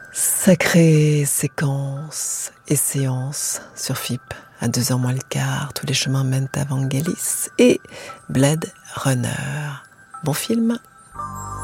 Sacrée séquence et séance sur FIP à 2h moins le quart, tous les chemins mènent à Vangelis et Blade Runner. Bon film.